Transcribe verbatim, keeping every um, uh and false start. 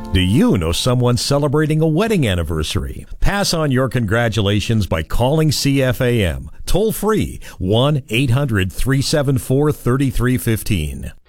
Do you know someone celebrating a wedding anniversary? Pass on your congratulations by calling C F A M. Toll free one eight hundred three seven four three three one five.